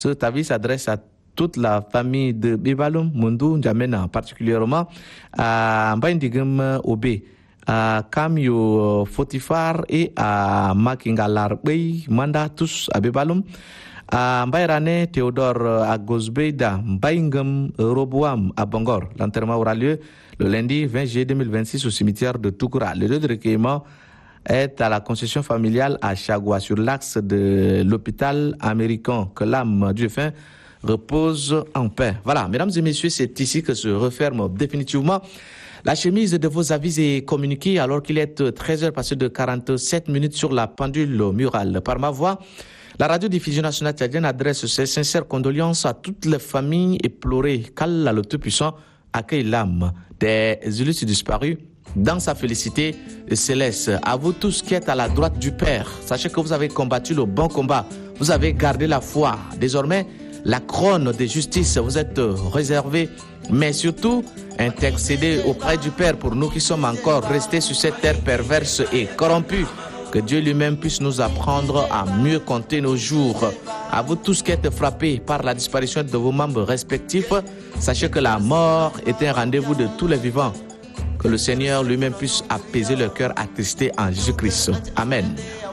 Cet avis s'adresse à toute la famille de Bibalum, Mundu, N'Djamena, particulièrement à Mbaindigum Obé, à Kamyo Fotifar et à Makingalar Bey, Manda, tous à Bibalum, à Mbairane Théodore à Gozbeida, Mbaingum Roboam à Bangor. L'enterrement aura lieu le lundi 20 juillet 2026 au cimetière de Toukoura. Le lieu de recueillement est à la concession familiale à Chagua, sur l'axe de l'hôpital américain. Que l'âme du défunt repose en paix. Voilà, mesdames et messieurs, c'est ici que se referme définitivement la chemise de vos avis et communiqués, alors qu'il est 13h passé de 47 minutes sur la pendule murale. Par ma voix, la radiodiffusion nationale tchadienne adresse ses sincères condoléances à toutes les familles éplorées. Qu'Allah le Tout-Puissant accueille l'âme des illustres disparus dans sa félicité céleste. À vous tous qui êtes à la droite du Père, sachez que vous avez combattu le bon combat, vous avez gardé la foi. Désormais, la couronne de justice vous êtes réservée, mais surtout intercédez auprès du Père pour nous qui sommes encore restés sur cette terre perverse et corrompue. Que Dieu lui-même puisse nous apprendre à mieux compter nos jours. À vous tous qui êtes frappés par la disparition de vos membres respectifs, sachez que la mort est un rendez-vous de tous les vivants. Que le Seigneur lui-même puisse apaiser leur cœur attristé en Jésus-Christ. Amen.